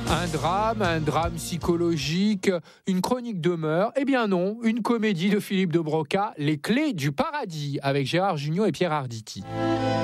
Un drame psychologique, une chronique de meurtre. Eh bien non, une comédie de Philippe de Broca, Les Clés du paradis, avec Gérard Jugnot et Pierre Arditi.